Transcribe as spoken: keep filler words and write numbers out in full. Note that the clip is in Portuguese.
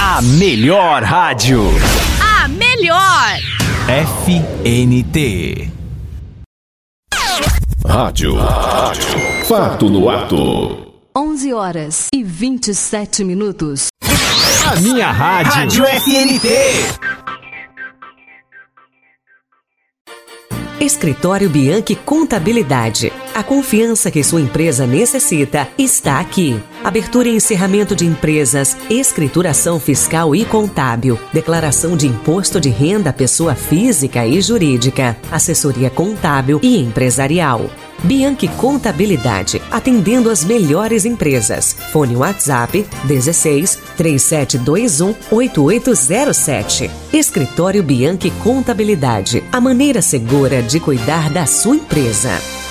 A melhor rádio. A melhor. F N T. Rádio. Rádio. Fato no ato. onze horas e vinte e sete minutos. A minha rádio. Rádio F N T. Escritório Bianchi Contabilidade. A confiança que sua empresa necessita está aqui. Abertura e encerramento de empresas, escrituração fiscal e contábil, declaração de imposto de renda à pessoa física e jurídica, assessoria contábil e empresarial. Bianchi Contabilidade, atendendo as melhores empresas. Fone WhatsApp dezesseis, três sete dois um, oito oito zero sete. Escritório Bianchi Contabilidade, a maneira segura de cuidar da sua empresa.